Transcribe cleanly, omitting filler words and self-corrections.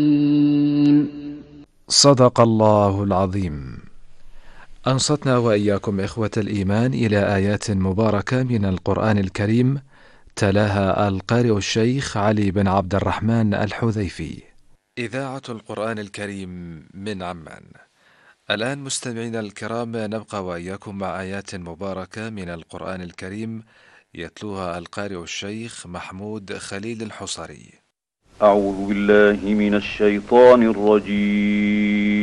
صدق الله العظيم. أنصتنا وإياكم إخوة الإيمان إلى آيات مباركة من القرآن الكريم، تلاها القارئ الشيخ علي بن عبد الرحمن الحذيفي. إذاعة القرآن الكريم من عمان. الآن مستمعينا الكرام، نبقى وإياكم مع آيات مباركة من القرآن الكريم يتلوها القارئ الشيخ محمود خليل الحصري. أعوذ بالله من الشيطان الرجيم.